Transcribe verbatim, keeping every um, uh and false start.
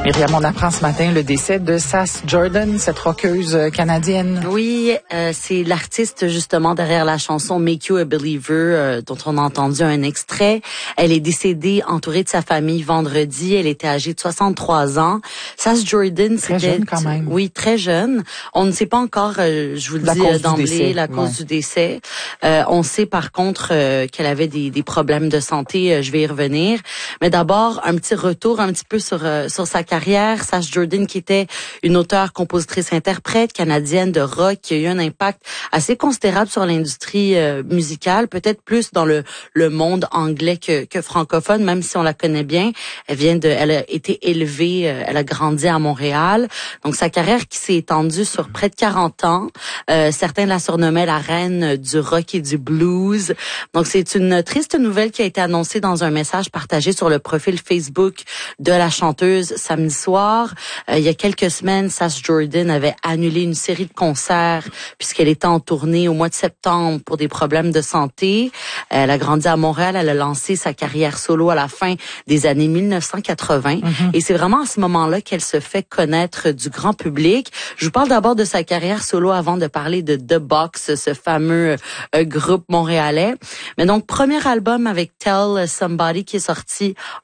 Myriam, on apprend ce matin le décès de Sass Jordan, cette rockeuse canadienne. Oui, euh, c'est l'artiste justement derrière la chanson Make You a Believer euh, dont on a entendu un extrait. Elle est décédée entourée de sa famille vendredi. Elle était âgée de soixante-trois ans. Sass Jordan, très c'était jeune quand même. Oui, très jeune. On ne sait pas encore, euh, je vous le la dis cause d'emblée, la cause ouais. du décès. Euh, on sait par contre euh, qu'elle avait des, des problèmes de santé. Euh, je vais y revenir. Mais d'abord, un petit retour un petit peu sur euh, sur sa carrière. Sass Jordan, qui était une auteure, compositrice, interprète canadienne de rock, qui a eu un impact assez considérable sur l'industrie euh, musicale, peut-être plus dans le le monde anglais que que francophone, même si on la connaît bien. Elle vient de, elle a été élevée, euh, elle a grandi à Montréal. Donc sa carrière qui s'est étendue sur près de quarante ans. Euh, certains la surnommaient la reine du rock et du blues. Donc c'est une triste nouvelle qui a été annoncée dans un message partagé sur le profil Facebook de la chanteuse samedi soir. Euh, il y a quelques semaines, Sass Jordan avait annulé une série de concerts puisqu'elle était en tournée au mois de septembre pour des problèmes de santé. Elle a grandi à Montréal. Elle a lancé sa carrière solo à la fin des années mille neuf cent quatre-vingts. Mm-hmm. Et c'est vraiment à ce moment-là qu'elle se fait connaître du grand public. Je vous parle d'abord de sa carrière solo avant de parler de The Box, ce fameux euh, groupe montréalais. Mais donc, premier album avec Tell Somebody qui est sorti